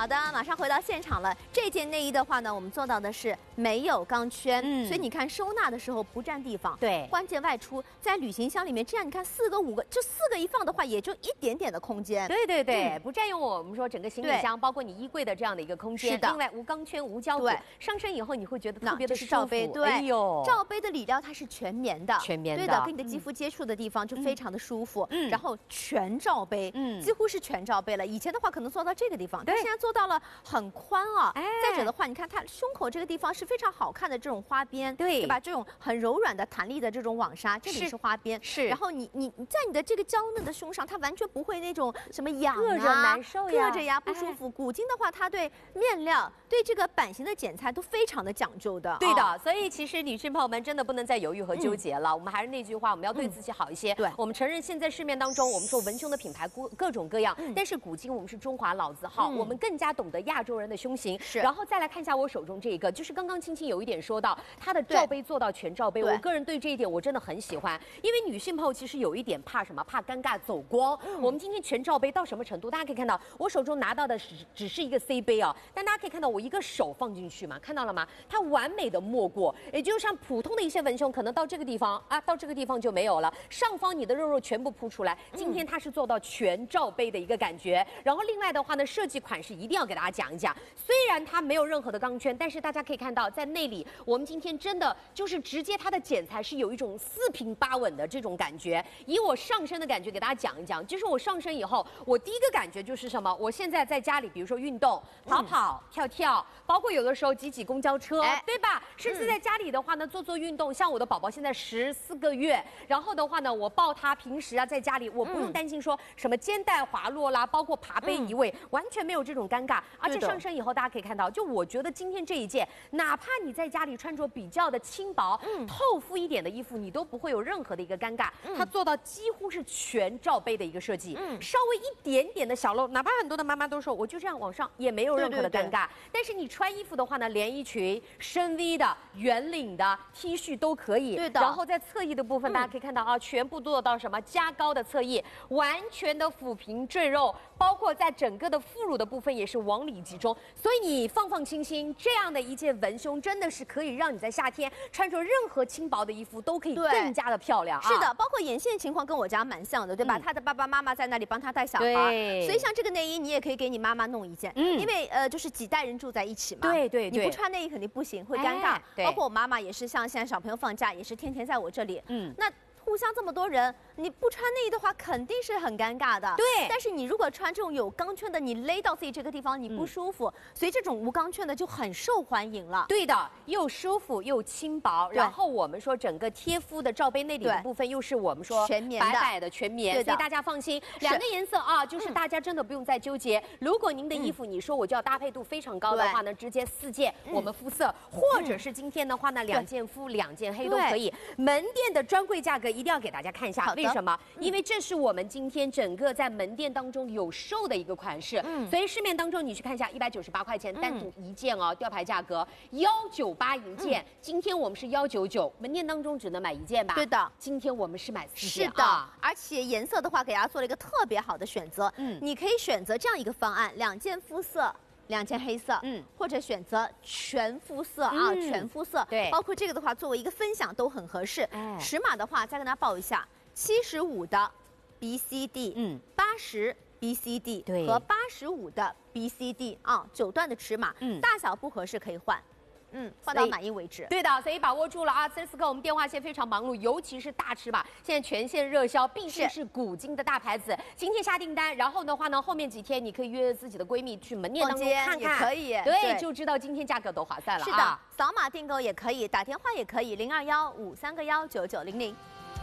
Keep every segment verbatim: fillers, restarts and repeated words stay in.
好的，马上回到现场了。这件内衣的话呢，我们做到的是没有钢圈，嗯，所以你看收纳的时候不占地方， 对， 关键外出在旅行箱里面，这样你看四个五个，这四个一放的话，也就一点点的空间。 对对对，嗯、不占用我们说整个行李箱，包括你衣柜的这样的一个空间。 是的。 另外无钢圈无胶骨，上身以后你会觉得特别的舒服。 罩杯，对， 哎呦， 罩杯的里料它是全棉的， 全棉的， 对的，跟你的肌肤接触的地方就非常的舒服。嗯，然后全罩杯，嗯，几乎是全罩杯了。以前的话可能做到这个地方，但现在做到了很宽啊。哎，再者的话，你看它胸口这个地方是非常好看的这种花边，对，对吧？这种很柔软的弹力的这种网纱，这里是花边，是。然后你你你在你的这个娇嫩的胸上，它完全不会那种什么痒啊、 硌着难受呀、 硌着呀不舒服。古今的话，它对面料、对这个版型的剪裁都非常的讲究的。 对的，所以其实女性朋友们真的不能再犹豫和纠结了。我们还是那句话，我们要对自己好一些。对，我们承认现在市面当中，我们说文胸的品牌各各种各样，但是古今我们是中华老字号，我们更加懂得亚洲人的胸型。是，然后再来看一下我手中这一个，就是刚刚青青有一点说到，它的罩杯做到全罩杯，我个人对这一点我真的很喜欢，因为女性朋友其实有一点怕什么？怕尴尬走光。我们今天全罩杯到什么程度？大家可以看到，我手中拿到的只只是一个 C 杯啊，但大家可以看到我一个手放进去嘛，看到了吗？它完美的没过，也就像普通的一些文胸，可能到这个地方啊，到这个地方就没有了，上方你的肉肉全部铺出来。今天它是做到全罩杯的一个感觉。然后另外的话呢，设计款式一定要给大家讲一讲。虽然它没有任何的钢圈，但是大家可以看到，在内里我们今天真的就是直接它的剪裁是有一种四平八稳的这种感觉。以我上身的感觉给大家讲一讲，就是我上身以后，我第一个感觉就是什么？我现在在家里，比如说运动、跑跑、嗯、跳跳，包括有的时候挤挤公交车，哎、对吧？甚至在家里的话呢，做做运动。像我的宝宝现在十四个月，然后的话呢，我抱他，平时啊在家里，我不用担心说什么肩带滑落啦，包括爬背移位，嗯、完全没有这种尴尬。而且上身以后，大家可以看到，就我觉得今天这一件，哪怕你在家里穿着比较的轻薄、嗯、透肤一点的衣服，你都不会有任何的一个尴尬。嗯、它做到几乎是全罩杯的一个设计，嗯、稍微一点点的小露，哪怕很多的妈妈都说，我就这样往上也没有任何的尴尬。对对对，但是你穿衣服的话呢，连衣裙、深 V 的、圆领的 T 恤都可以。对的。然后在侧翼的部分，嗯、大家可以看到啊，全部做到什么加高的侧翼，完全的抚平赘肉，包括在整个的副乳的部分也是往里集中。所以你放放轻轻，这样的一件文胸真的是可以让你在夏天穿着任何轻薄的衣服都可以更加的漂亮啊。是的，包括眼线情况跟我家蛮像的，对吧？嗯、他的爸爸妈妈在那里帮他带小孩，所以像这个内衣你也可以给你妈妈弄一件，嗯、因为呃就是几代人住在一起嘛，对对对，你不穿内衣肯定不行，会尴尬。哎、包括我妈妈也是，像现在小朋友放假也是天天在我这里，嗯，那。互相这么多人，你不穿内衣的话，肯定是很尴尬的。对。但是你如果穿这种有钢圈的，你勒到自己这个地方，你不舒服，嗯、所以这种无钢圈的就很受欢迎了。对的，又舒服又轻薄。然后我们说整个贴肤的罩杯内里的部分，又是我们说全棉白白的全棉，所以大家放心。两个颜色啊，就是大家真的不用再纠结。嗯、如果您的衣服你说我就要搭配度非常高的话呢，直接四件我们肤色，嗯、或者是今天的话呢，两件肤两件黑都可以。门店的专柜价格一定要给大家看一下，为什么？因为这是我们今天整个在门店当中有售的一个款式，嗯，所以市面当中你去看一下，一百九十八块钱单独一件哦，吊牌价格幺九八一件，嗯、今天我们是幺九九，门店当中只能买一件吧？对的，今天我们是买四件，是的，啊、而且颜色的话，给大家做了一个特别好的选择，嗯，你可以选择这样一个方案，两件肤色。两件黑色，嗯，或者选择全肤色啊，嗯、全肤色，对，包括这个的话，作为一个分享都很合适。哎，尺码的话，再跟大家报一下，七十五的 B C D， 嗯，八十 B C D， 对，和八十五的 B C D 啊，九段的尺码，嗯，大小不合适可以换。嗯，换到满意为止。对的，所以把握住了啊！此时此刻我们电话线非常忙碌，尤其是大尺码，现在全线热销，毕竟是古今的大牌子。今天下订单，然后的话呢，后面几天你可以约自己的闺蜜去门店当中看看，也可以，对，对就知道今天价格多划算了啊！是的，扫码订购也可以，打电话也可以，零二幺五三个幺九九零零。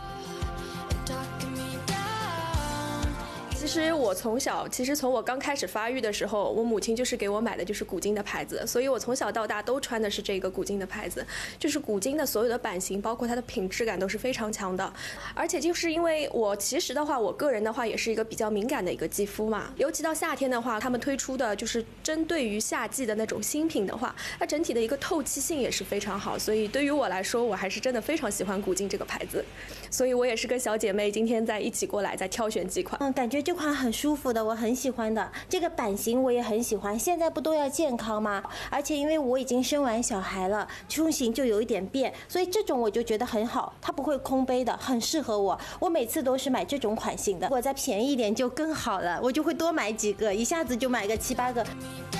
其实我从小，其实从我刚开始发育的时候，我母亲就是给我买的就是古今的牌子，所以我从小到大都穿的是这个古今的牌子。就是古今的所有的版型，包括它的品质感都是非常强的。而且就是因为我其实的话，我个人的话也是一个比较敏感的一个肌肤嘛，尤其到夏天的话，他们推出的就是针对于夏季的那种新品的话，它整体的一个透气性也是非常好。所以对于我来说，我还是真的非常喜欢古今这个牌子。所以我也是跟小姐妹今天在一起过来在挑选几款，嗯，感觉就。 这款很舒服的，我很喜欢的。这个版型我也很喜欢。现在不都要健康吗？而且因为我已经生完小孩了，胸型就有一点变，所以这种我就觉得很好，它不会空杯的，很适合我。我每次都是买这种款型的，如果再便宜一点就更好了，我就会多买几个，一下子就买个七八个。